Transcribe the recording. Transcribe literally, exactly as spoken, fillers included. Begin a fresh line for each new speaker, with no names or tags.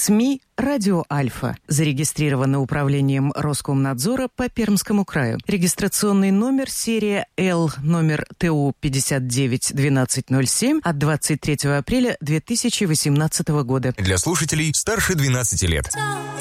СМИ «Радио Альфа». Зарегистрировано управлением Роскомнадзора по Пермскому краю. Регистрационный номер серия Л, номер ТУ пятьдесят девять двенадцать ноль семь от двадцать третьего апреля две тысячи восемнадцатого года.
Для слушателей старше двенадцати лет.